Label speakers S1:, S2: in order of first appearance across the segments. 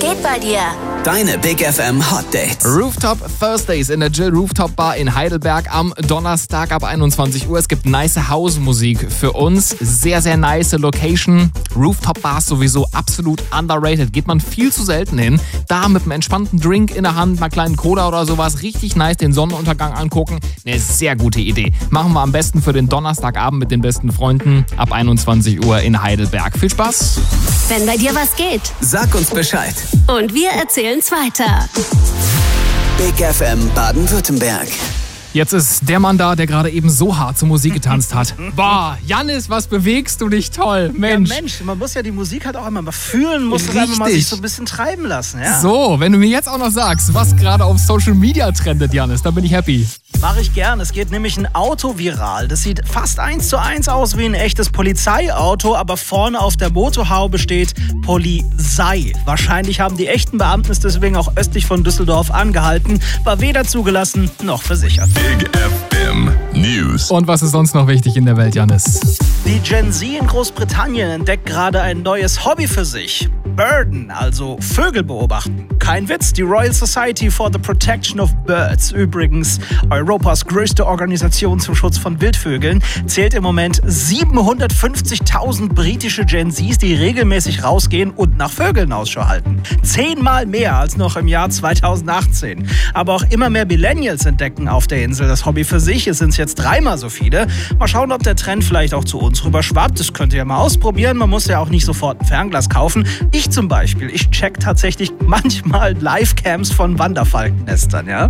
S1: geht bei dir?
S2: Deine Big FM Hot Dates.
S3: Rooftop Thursdays in der Jill Rooftop Bar in Heidelberg am Donnerstag ab 21 Uhr. Es gibt nice House-Musik für uns. Sehr, sehr nice Location. Rooftop Bars sowieso absolut underrated. Geht man viel zu selten hin. Da mit einem entspannten Drink in der Hand, einer kleinen Cola oder sowas. Richtig nice den Sonnenuntergang angucken. Eine sehr gute Idee. Machen wir am besten für den Donnerstagabend mit den besten Freunden ab 21 Uhr in Heidelberg. Viel Spaß.
S1: Wenn bei dir was geht.
S2: Sag uns Bescheid.
S1: Und wir erzählen's weiter.
S2: Big FM Baden-Württemberg.
S3: Jetzt ist der Mann da, der gerade eben so hart zur Musik getanzt hat. Boah, Jannis, was bewegst du dich toll, Mensch.
S4: Ja, Mensch, man muss ja die Musik halt auch einmal mal fühlen, muss das einfach mal sich so ein bisschen treiben lassen. Ja.
S3: So, wenn du mir jetzt auch noch sagst, was gerade auf Social Media trendet, Jannis, dann bin ich happy.
S4: Mache ich gern. Es geht nämlich ein Auto viral. Das sieht fast 1:1 aus wie ein echtes Polizeiauto, aber vorne auf der Motorhaube steht Polizei. Wahrscheinlich haben die echten Beamten es deswegen auch östlich von Düsseldorf angehalten. War weder zugelassen noch versichert.
S5: Big FM News.
S3: Und was ist sonst noch wichtig in der Welt, Jannis?
S4: Die Gen Z in Großbritannien entdeckt gerade ein neues Hobby für sich. Birden, also Vögel beobachten. Kein Witz, die Royal Society for the Protection of Birds, übrigens Europas größte Organisation zum Schutz von Wildvögeln, zählt im Moment 750.000 britische Gen Zs, die regelmäßig rausgehen und nach Vögeln Ausschau halten. 10-mal mehr als noch im Jahr 2018. Aber auch immer mehr Millennials entdecken auf der Insel das Hobby für sich. Es sind jetzt 3-mal so viele. Mal schauen, ob der Trend vielleicht auch zu uns rüber schwappt. Das könnt ihr ja mal ausprobieren. Man muss ja auch nicht sofort ein Fernglas kaufen. Ich zum Beispiel, ich check tatsächlich manchmal Livecams von Wanderfalkennestern, ja?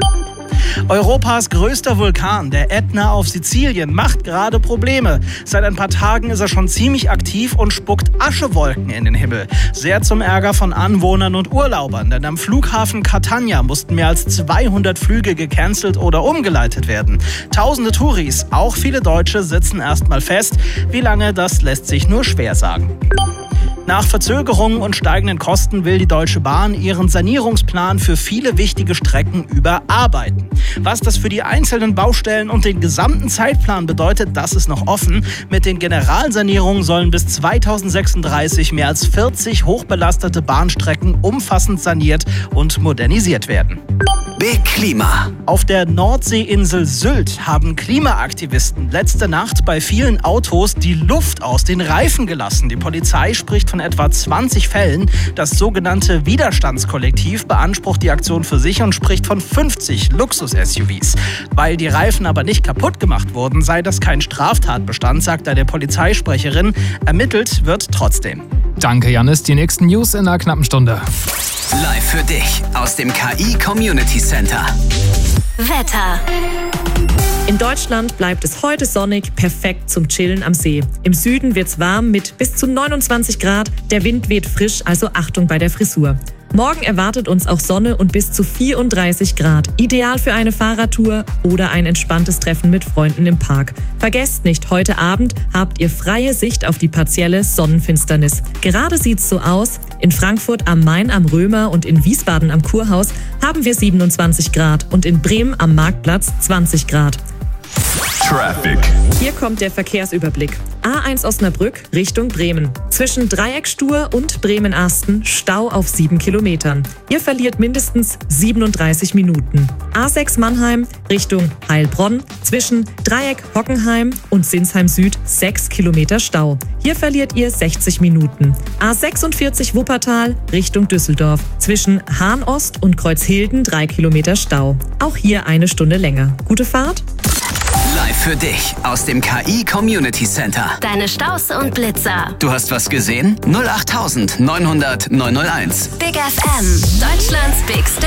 S4: Europas größter Vulkan, der Ätna auf Sizilien, macht gerade Probleme. Seit ein paar Tagen ist er schon ziemlich aktiv und spuckt Aschewolken in den Himmel. Sehr zum Ärger von Anwohnern und Urlaubern, denn am Flughafen Catania mussten mehr als 200 Flüge gecancelt oder umgeleitet werden. Tausende Touris, auch viele Deutsche, sitzen erstmal fest. Wie lange, das lässt sich nur schwer sagen. Nach Verzögerungen und steigenden Kosten will die Deutsche Bahn ihren Sanierungsplan für viele wichtige Strecken überarbeiten. Was das für die einzelnen Baustellen und den gesamten Zeitplan bedeutet, das ist noch offen. Mit den Generalsanierungen sollen bis 2036 mehr als 40 hochbelastete Bahnstrecken umfassend saniert und modernisiert werden.
S2: Big Klima.
S4: Auf der Nordseeinsel Sylt haben Klimaaktivisten letzte Nacht bei vielen Autos die Luft aus den Reifen gelassen. Die Polizei spricht von etwa 20 Fällen. Das sogenannte Widerstandskollektiv beansprucht die Aktion für sich und spricht von 50 Luxus-SUVs. Weil die Reifen aber nicht kaputt gemacht wurden, sei das kein Straftatbestand, sagt eine Polizeisprecherin. Ermittelt wird trotzdem.
S3: Danke, Jannis. Die nächsten News in einer knappen Stunde.
S2: Live für dich aus dem KI Community Center.
S1: Wetter.
S6: In Deutschland bleibt es heute sonnig, perfekt zum Chillen am See. Im Süden wird's warm mit bis zu 29 Grad. Der Wind weht frisch, also Achtung bei der Frisur. Morgen erwartet uns auch Sonne und bis zu 34 Grad. Ideal für eine Fahrradtour oder ein entspanntes Treffen mit Freunden im Park. Vergesst nicht, heute Abend habt ihr freie Sicht auf die partielle Sonnenfinsternis. Gerade sieht's so aus. In Frankfurt am Main am Römer und in Wiesbaden am Kurhaus haben wir 27 Grad und in Bremen am Marktplatz 20 Grad.
S5: Traffic.
S6: Hier kommt der Verkehrsüberblick. A1 Osnabrück Richtung Bremen. Zwischen Dreieckstuhr und Bremen-Asten Stau auf 7 Kilometern. Ihr verliert mindestens 37 Minuten. A6 Mannheim Richtung Heilbronn. Zwischen Dreieck Hockenheim und Sinsheim Süd 6 Kilometer Stau. Hier verliert ihr 60 Minuten. A46 Wuppertal Richtung Düsseldorf. Zwischen Hahn Ost und Kreuzhilden 3 Kilometer Stau. Auch hier eine Stunde länger. Gute Fahrt.
S2: Live für dich aus dem KI Community Center.
S1: Deine Staus und Blitzer.
S2: Du hast was gesehen? 08900 901.
S1: Big FM. Deutschlands Big